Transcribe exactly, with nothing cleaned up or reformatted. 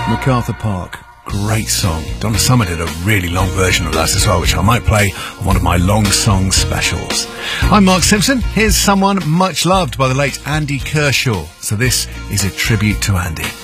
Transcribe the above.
MacArthur Park. Great song. Donna Summer did a really long version of that as well, which I might play on one of my long song specials. I'm Mark Simpson. Here's someone much loved by the late Andy Kershaw. So this is a tribute to Andy.